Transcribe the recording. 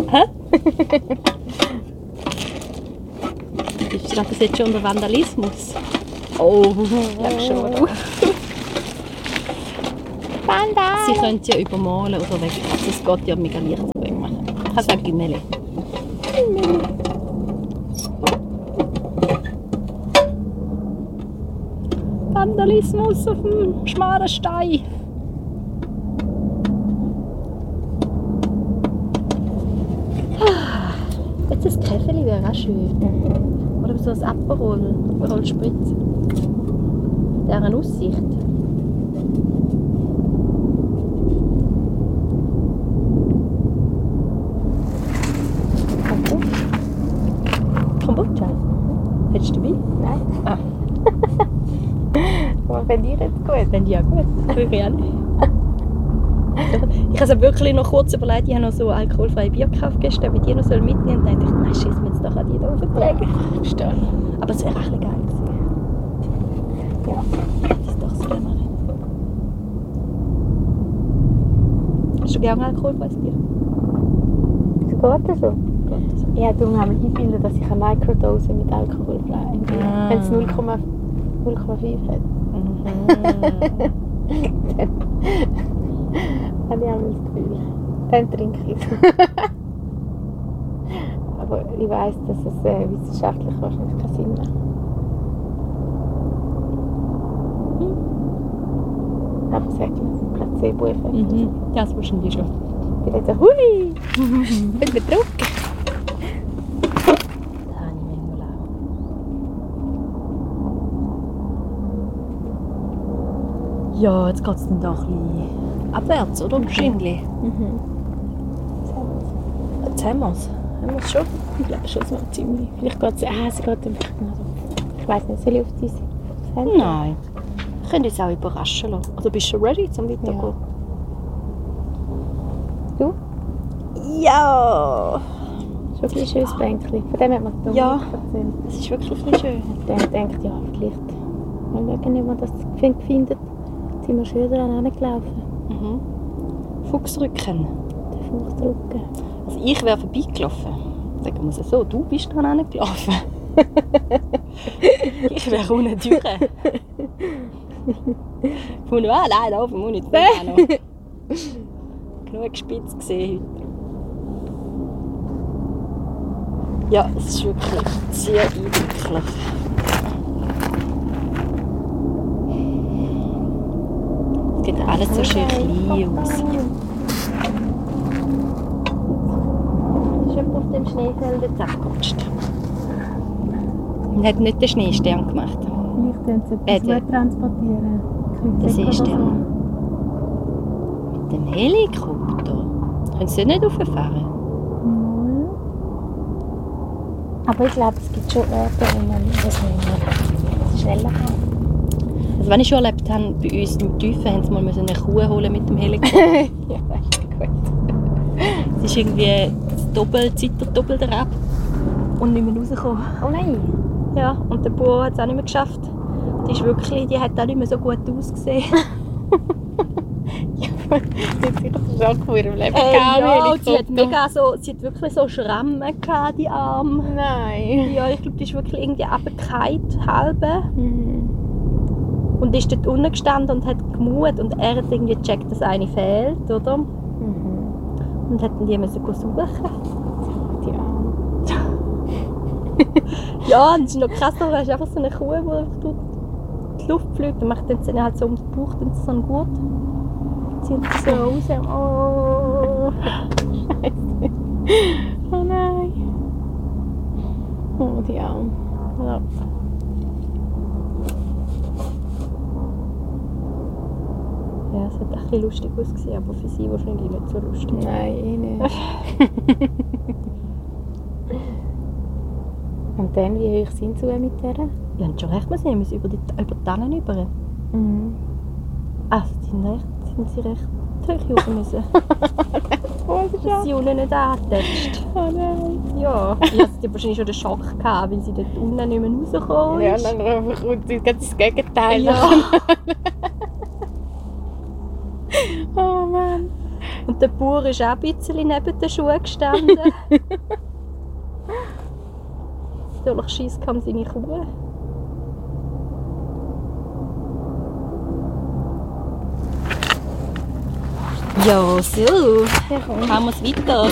Hä? Ist das jetzt schon unter Vandalismus? Oh, ich glaube schon. Sie können es ja übermalen oder weg. Also es geht ja mega leicht zu bringen. Ich habe gesagt Gümmeli. Vandalismus auf dem schmalen Stein. Jetzt ein Käfeli wäre auch schön. Oder so ein Aperol Spritz. Mit dieser Aussicht. Kombucha? Hättest du dabei? Nein. Ah. Aber fände ich jetzt gut. Fände ich auch gut. Würde ich auch nicht. Ich habe es wirklich noch kurz überlegt, ich habe noch so alkoholfreie Bier gekauft gestern, ob ich die noch mitnehmen soll. Und dann dachte ich, nein, schießen wir jetzt doch an die da auflegen. Verstehe. Aber es wäre echt geil gewesen. Ja. Das ist doch so gerne. Hast du gerne alkoholfreies Bier? Wieso geht das so? Ich habe darum eingebildet, dass ich eine Microdose mit alkoholfrei bin. Wenn es 0,5 hat. Dann habe ich auch das Gefühl. Dann trinke ich es. Aber ich weiss, dass es wissenschaftlich wahrscheinlich keinen Sinn macht. Aber sag mal, Placebo-Effekt. Das wahrscheinlich schon. Ich bin jetzt so, hui! Ich bin betrunken. Das habe ich manchmal auch. Ja, jetzt geht es dann doch ein bisschen abwärts, oder? Wahrscheinlich. Jetzt haben wir es. Haben wir es schon? Ich glaube schon so ziemlich. Vielleicht geht es... sie geht einfach noch so. Ich weiss nicht, soll ich auf dein Handy? Nein. Wir können uns auch überraschen lassen. Also bist du schon ready zum Weitergehen? Ja. Du? Ja! Schon ein bisschen schönes Bänkchen. Von dem hat man es Ja. erzählt. Es ist wirklich ein bisschen schön. Dann denkt ja, vielleicht mal schauen, ob man das findet. Jetzt sind wir schön daran hingelaufen. Fuchsrücken. Den Fuß drücken. Also ich wäre vorbeigelaufen. Sagen wir es so, du bist dran hingelaufen. Ich wäre unten durch. Von nein, da oben muss ich nicht noch. Genug spitz gesehen heute. Ja, es ist wirklich sehr eindrücklich. Es sieht alles so schön klein aus. Ist jemand auf dem Schneefeld jetzt abgerutscht? Und hat nicht den Schneestern gemacht. Vielleicht können sie etwas transportieren. Das ist der. Mit dem Helikopter. Können sie nicht rauffahren? Aber ich glaube, es gibt schon Orte, wo man das schneller kann. Also wenn ich schon erlebt habe, bei uns im Tiefen haben sie mal eine Kuh holen mit dem Helikopter. Ja, das ist gut. Es ist irgendwie das Doppelte ab und nicht mehr rausgekommen. Oh nein! Ja, und der Bauer hat es auch nicht mehr geschafft. Die hat auch nicht mehr so gut ausgesehen. Ja, sie hat sicher einen Schock von ihrem Leben Ja, und sie hat wirklich so Schrammen gehabt, die Arme. Nein! Ja, ich glaube, die ist wirklich irgendwie runtergefallen, halbe. Und ist dort unten gestanden und hat gemut und er hat irgendwie gecheckt, dass eine fehlt, oder? Und hat die müssen suchen. Die Arme. Ja, und es ist noch krass, da hast du einfach so eine Kuh, die einfach durch die Luft fliegt und macht dann halt so um den Bauch so einen Gurt. Zieht sie so raus. Oh. Scheiße. Oh nein. Oh, die Arme. Ja. Ja, es hat ein bisschen lustig ausgesehen, aber für sie wahrscheinlich nicht so lustig. Nein, eh nicht. Und dann, wie hoch sind sie mit der? Ja, haben schon recht, wir müssen über die Tannen rüber. Also, sind sie recht hoch hoch müssen. Dass sie unten nicht antätscht. Oh nein. Ja, ich hatte wahrscheinlich schon den Schock gehabt, weil sie dort unten nicht mehr rausgekommen Ja, ist. und dann kommt das Gegenteil. Ja. Oh Mann. Und Und der Bauer ist auch ein bisschen neben den Schuhen gestanden. Natürlich Schiss kam seine Kuh. Ja, so. Ja, komm. Machen wir es weiter.